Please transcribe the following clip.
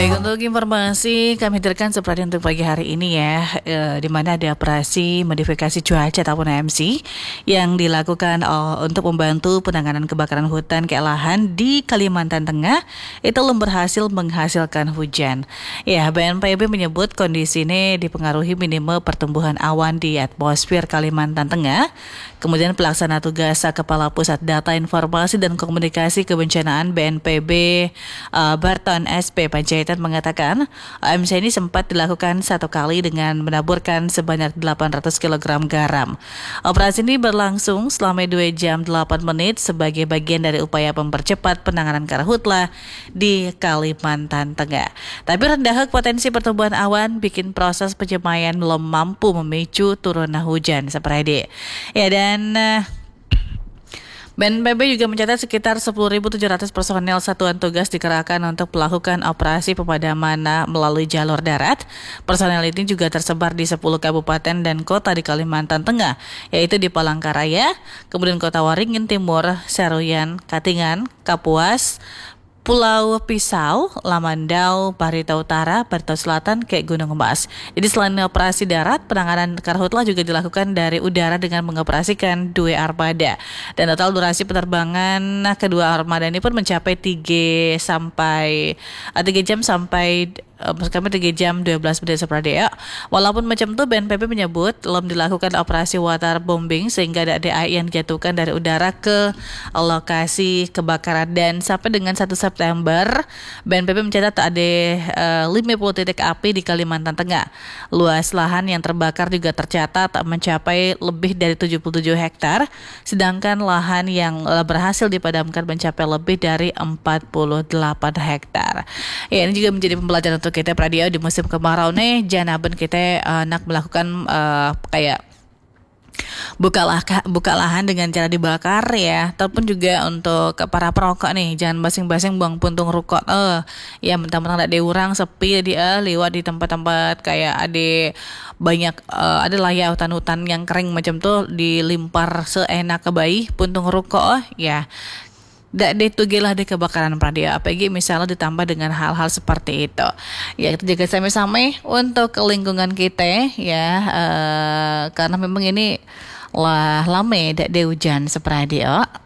Baik, untuk informasi kami hadirkan seperti untuk pagi hari ini ya, di mana ada operasi modifikasi cuaca ataupun AMC yang dilakukan untuk membantu penanganan kebakaran hutan ke lahan di Kalimantan Tengah itu belum berhasil menghasilkan hujan. Ya, BNPB menyebut kondisi ini dipengaruhi minimum pertumbuhan awan di atmosfer Kalimantan Tengah. Kemudian pelaksana tugas Kepala Pusat Data Informasi dan Komunikasi Kebencanaan BNPB Barton SP Panjaitan mengatakan AMC ini sempat dilakukan satu kali dengan menaburkan sebanyak 800 kg garam. Operasi ini berlangsung selama 2 jam 8 menit sebagai bagian dari upaya mempercepat penanganan karhutlah di Kalimantan Tengah. Tapi rendah potensi pertumbuhan awan bikin proses penyemaian belum mampu memicu turunnya hujan seperti. Ya, dan BNPB juga mencatat sekitar 10.700 personel satuan tugas dikerahkan untuk melakukan operasi pemadaman melalui jalur darat. Personel ini juga tersebar di 10 kabupaten dan kota di Kalimantan Tengah, yaitu di Palangkaraya, kemudian Kota Waringin Timur, Seruyan, Katingan, Kapuas, Pulau Pisau, Lamandau, Barito Utara, Barito Selatan, ke Gunung Emas. Jadi selain operasi darat, penanganan karhutlah juga dilakukan dari udara dengan mengoperasikan 2 armada. Dan total durasi penerbangan kedua armada ini pun mencapai 3 jam sampai 3 jam 12 menit seperti ya. Walaupun macam itu, BNPB menyebut belum dilakukan operasi water bombing sehingga ada DAI yang dijatuhkan dari udara ke lokasi kebakaran. Dan sampai dengan 1 September, BNPB mencatat ada 50 titik api di Kalimantan Tengah. Luas lahan yang terbakar juga tercatat mencapai lebih dari 77 hektar, sedangkan lahan yang berhasil dipadamkan mencapai lebih dari 48 hektar. Ya, ini juga menjadi pembelajaran untuk kita pradio di musim kemarau nih. Jangan kita nak melakukan kayak buka lahan dengan cara dibakar ya, ataupun juga untuk para perokok nih, jangan basing-basing buang puntung rokok ya mentang-mentang ada urang sepi dia lewat di tempat-tempat kayak ada banyak adalah ya hutan-hutan yang kering macam tuh dilimpar seenak ke bayi puntung rokok ya. Dak ditugilah di kebakaran pradia, apalagi misalnya ditambah dengan hal-hal seperti itu. Ya, kita jaga sama-sama untuk lingkungan kita ya, karena memang ini lah lame dak de hujan sepradia.